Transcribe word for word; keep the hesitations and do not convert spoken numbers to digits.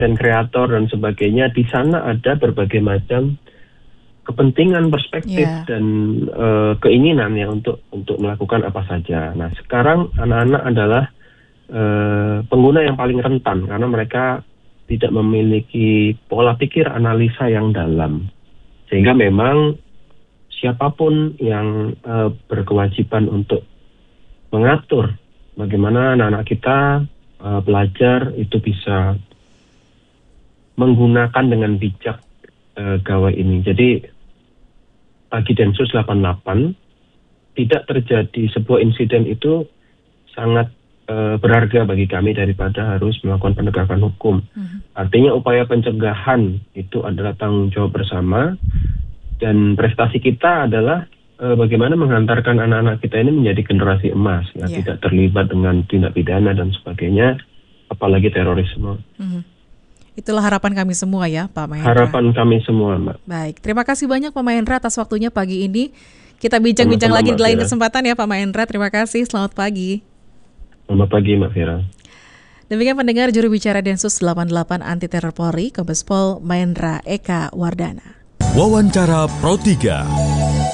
dan kreator dan sebagainya. Di sana ada berbagai macam kepentingan, perspektif yeah. dan uh, keinginan ya untuk untuk melakukan apa saja. Nah, sekarang anak-anak adalah uh, pengguna yang paling rentan karena mereka tidak memiliki pola pikir analisa yang dalam. Sehingga memang siapapun yang uh, berkewajiban untuk mengatur bagaimana anak-anak kita uh, belajar itu bisa menggunakan dengan bijak uh, gawai ini. Jadi bagi Densus delapan puluh delapan tidak terjadi sebuah insiden itu sangat uh, berharga bagi kami daripada harus melakukan penegakan hukum. Hmm. Artinya upaya pencegahan itu adalah tanggung jawab bersama dan prestasi kita adalah uh, bagaimana menghantarkan anak-anak kita ini menjadi generasi emas yang yeah. tidak terlibat dengan tindak pidana dan sebagainya, apalagi terorisme. Hmm. Itulah harapan kami semua ya, Pak Mahendra. Harapan kami semua, Mbak. Baik, terima kasih banyak Pak Mahendra atas waktunya pagi ini. Kita bincang-bincang lagi di lain kesempatan ya Pak Mahendra. Terima kasih, selamat pagi. Selamat pagi, Mbak Fira. Demikian pendengar juru bicara Densus delapan puluh delapan Anti Teror Polri, Kombes Pol Mahendra Eka Wardana. Wawancara Pro tiga.